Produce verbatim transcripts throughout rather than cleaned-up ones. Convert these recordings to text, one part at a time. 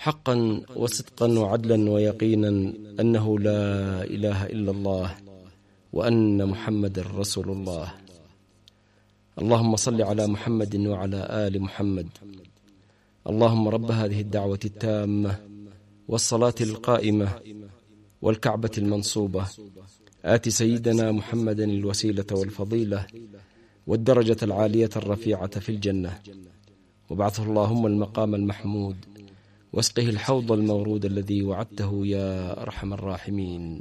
حقا وصدقا وعدلا ويقينا أنه لا إله إلا الله وأن محمد رسول الله. اللهم صل على محمد وعلى آل محمد. اللهم رب هذه الدعوة التامة والصلاة القائمة والكعبة المنصوبة، آت سيدنا محمدا الوسيلة والفضيلة والدرجة العالية الرفيعة في الجنة، وابعثه اللهم المقام المحمود، واسقه الحوض المورود الذي وعدته يا أرحم الراحمين.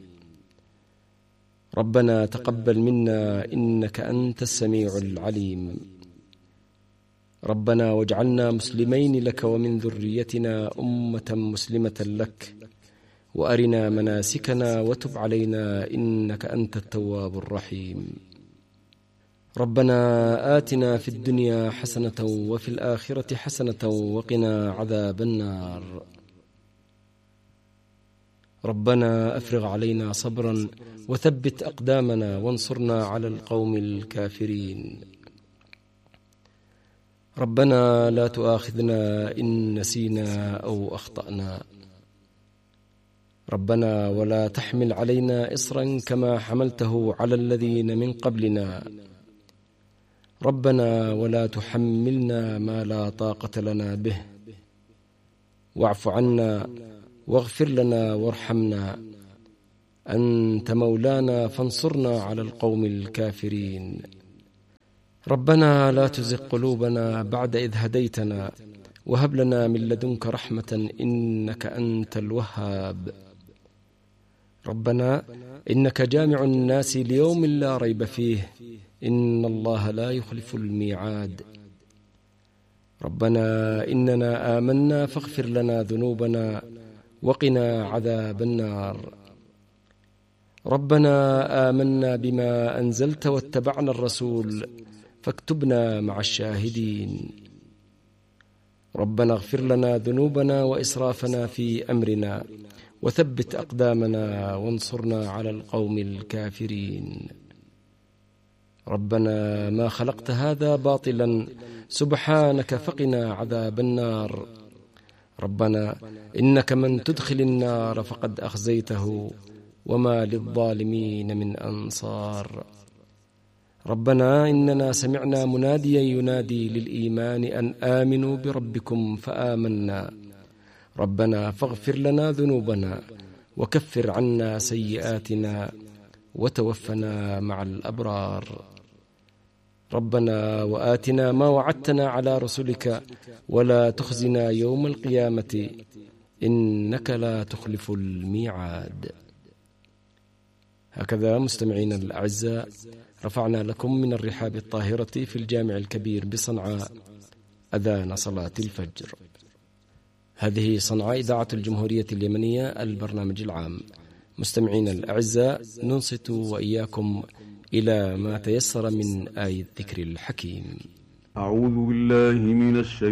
ربنا تقبل منا إنك أنت السميع العليم. ربنا واجعلنا مسلمين لك ومن ذريتنا أمة مسلمة لك، وأرنا مناسكنا وتب علينا إنك أنت التواب الرحيم. ربنا آتنا في الدنيا حسنة وفي الآخرة حسنة وقنا عذاب النار. ربنا أفرغ علينا صبرا وثبت أقدامنا وانصرنا على القوم الكافرين. ربنا لا تؤاخذنا إن نسينا أو أخطأنا. ربنا ولا تحمل علينا إصرا كما حملته على الذين من قبلنا. ربنا ولا تحملنا ما لا طاقة لنا به. واعف عنا واغفر لنا وارحمنا، أنت مولانا فانصرنا على القوم الكافرين. ربنا لا تزغ قلوبنا بعد إذ هديتنا، وهب لنا من لدنك رحمة إنك أنت الوهاب. ربنا إنك جامع الناس ليوم لا ريب فيه، إن الله لا يخلف الميعاد. ربنا إننا آمنا فاغفر لنا ذنوبنا وقنا عذاب النار. ربنا آمنا بما أنزلت واتبعنا الرسول فاكتبنا مع الشاهدين. ربنا اغفر لنا ذنوبنا وإسرافنا في أمرنا وثبت أقدامنا وانصرنا على القوم الكافرين. ربنا ما خلقت هذا باطلا سبحانك فقنا عذاب النار. ربنا إنك من تدخل النار فقد أخزيته وما للظالمين من أنصار. ربنا إننا سمعنا مناديا ينادي للإيمان أن آمنوا بربكم فآمنا. ربنا فاغفر لنا ذنوبنا وكفر عنا سيئاتنا وتوفنا مع الأبرار. ربنا وآتنا ما وعدتنا على رسلك ولا تخزنا يوم القيامة إنك لا تخلف الميعاد. هكذا مستمعين الأعزاء رفعنا لكم من الرحاب الطاهرة في الجامع الكبير بصنعاء أذان صلاة الفجر. هذه صنعاء إذاعة الجمهورية اليمنية البرنامج العام. مستمعين الأعزاء ننصت وإياكم إلى ما تيسر من آية الذكر الحكيم. أعوذ بالله من الشيطان